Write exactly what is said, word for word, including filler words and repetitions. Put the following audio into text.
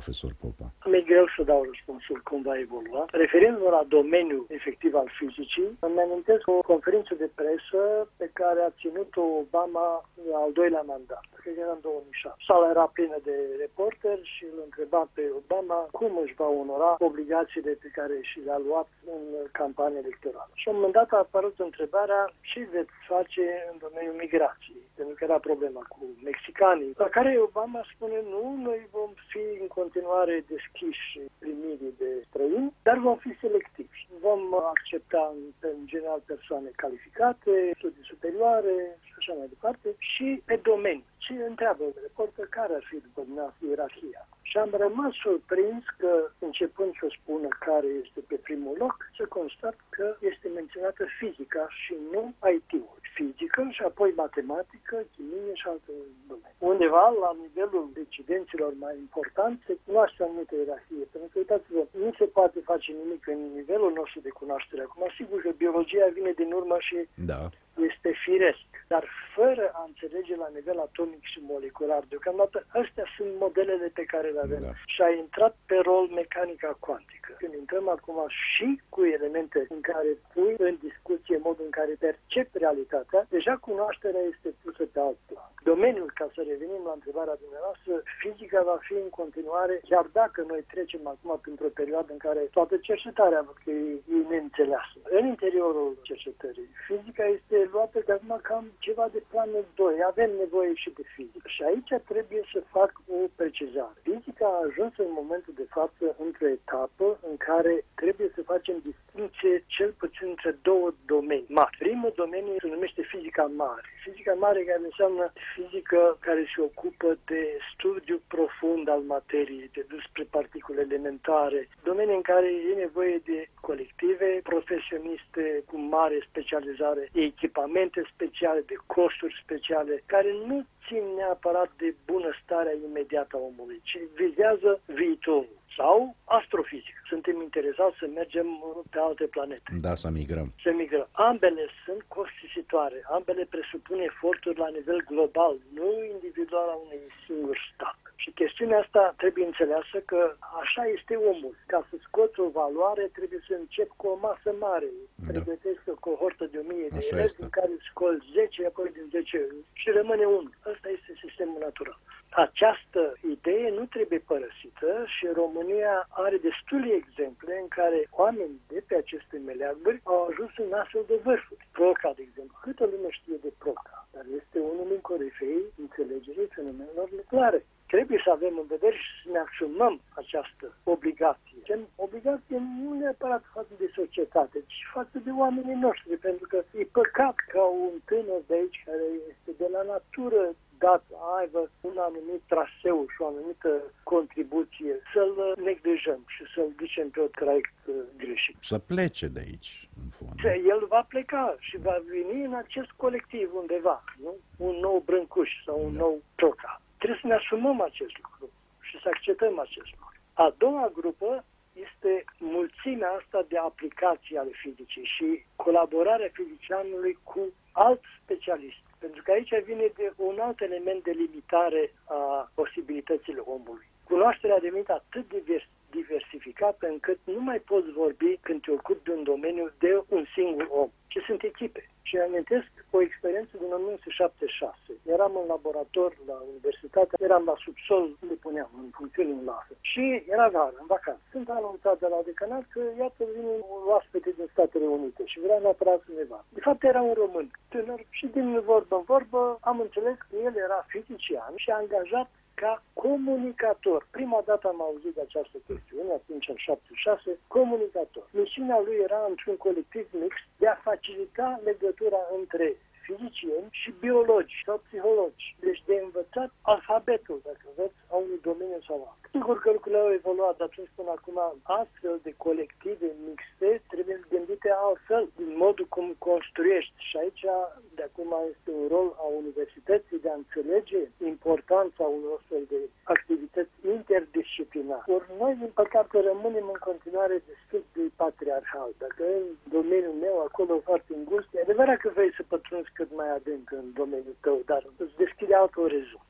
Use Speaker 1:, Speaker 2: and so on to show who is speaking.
Speaker 1: profesor Popa?
Speaker 2: Mi-e greu să dau răspunsul cum va evolua. Referindu-mă la domeniul efectiv al fizicii, îmi amintesc o conferință de presă pe care a ținut-o Obama al doilea mandat, cred că era în două mii șapte. Sala era plină de reporteri și îl întreba pe Obama cum își va onora obligațiile pe care și le-a luat în campanie electorală. Și la un moment dat a apărut întrebarea ce veți face în domeniul migrației, pentru că era problema cu mexicanii, la care Obama spune nu, noi vom fi în continuare deschiși primirii de străini, dar vom fi selectivi. Vom accepta în general persoane calificate, studii superioare și așa mai departe și pe domeniu. Și întreabă reporter care ar fi după dumneavoastră ierarhia. Și am rămas surprins că, începând să spună care este pe primul loc, să constat că este menționată fizica și nu I T-ul. Fizică și apoi matematică, chimie și alte domenii. Undeva, la nivelul decidenților mai importante, se cunoaște anumită ierarhie. Pentru că, uitați-vă, nu se poate face nimic în nivelul nostru de cunoaștere. Acum, sigur că biologia vine din urmă și
Speaker 1: da.
Speaker 2: este firesc. Dar fără a înțelege la nivel atomic și molecular, deocamdată, astea sunt modelele pe care le avem. Da. Și a intrat pe rol mecanica cuantică. Când intrăm acum și cu elemente în care pui în discuție modul în care percepi realitatea, deja cunoașterea este pusă pe alt plan. Domeniul, ca să revenim la întrebarea dumneavoastră, fizica va fi în continuare, chiar dacă noi trecem acum printr-o perioadă în care toată cercetarea văd că e, e neînțeleasă. În interiorul cercetării, fizica este luată de acum cam ceva de planul doi. Avem nevoie și de fizică. Și aici trebuie să fac o precizare. Fizica a ajuns în momentul de față într-o etapă în care trebuie să facem distinție cel puțin între două domenii mari. Primul domeniu se numește fizica mare. Fizica mare care înseamnă fizică care se ocupă de studiu profund al materiei, de dus spre particule elementare, domenii în care e nevoie de colective profesioniste cu mare specializare, de echipamente speciale, de costuri speciale, care nu țin neapărat de bunăstarea imediată a omului, ci vizează viitorul. Sau astrofizică. Suntem interesați să mergem pe alte planete.
Speaker 1: Da, să migrăm.
Speaker 2: Să migrăm. Ambele sunt costisitoare. Ambele presupun eforturi la nivel global, nu individual a unui singur stat. Și chestiunea asta trebuie înțeleasă că așa este omul. Ca să scoți o valoare, trebuie să încep cu o masă mare. Da. Pregătesc o cohortă de o mie de elevi din care scoți zece, apoi din zece și rămâne unul. Ăsta este sistemul natural. Această idee nu trebuie părăsită și România are destule exemple în care oameni de pe aceste meleaguri au ajuns în astfel de vârfuri. Proca, de exemplu. Câtă lume știe de Proca, dar este unul din corifei înțelegerii fenomenelor nucleare. Trebuie să avem în vedere și să ne asumăm această obligație. Ce obligație nu neapărat față de societate, ci față de oamenii noștri, pentru că e păcat ca un tânăr de aici care este de la natură dat să aibă un anumit traseu și o anumită contribuție, să-l neglijăm și să-l ducem pe un traiect greșit.
Speaker 1: Să plece de aici, în fond.
Speaker 2: El va pleca și va veni în acest colectiv undeva, nu? Un nou Brâncuș sau un da. nou Proca. Trebuie să ne asumăm acest lucru și să acceptăm acest lucru. A doua grupă este mulțimea asta de aplicații ale fizicii și colaborarea fizicianului cu alt specialist. Pentru că aici vine de un alt element de limitare a posibilităților omului. Cunoașterea a devenit atât de diversificată încât nu mai poți vorbi când te ocupi de un domeniu de un singur om, ci sunt echipe. Și amintesc o experiență din o mie nouă sute șaptezeci și șase. Eram în laborator la universitate, eram la subsol, le puneam în funcțiune în lasă. Și era vară, în vacanță. Sunt anunțat de la decanat că iată vin oaspete din Statele Unite și vrea neapărat să ne vadă. De fapt era un român tânăr și din vorbă în vorbă am înțeles că el era fizician și angajat ca comunicator. Prima dată am auzit de această chestiune, atunci în șaptezeci și șase, comunicator. Misiunea lui era într-un colectiv mix de a facilita legătura între fizicieni și biologi sau psihologi. Deci de învățat alfabetul, dacă vreți, a unui domeniu sau alt. Sigur că lucrurile au evoluat de atunci până acum. Astfel de colective mixte trebuie gândite altfel, din modul cum construiești. Și aici, de acum, este un rol a universității de a înțelege importanța unor astfel de activități interdisciplinare. Ori noi, din păcate, rămânem în continuare destul de patriarhal. Dacă în domeniul meu, acolo foarte îngust, e adevărat că vrei să pătrunzi cât mai adânc în domeniul tău, dar îți deschide alt orizont.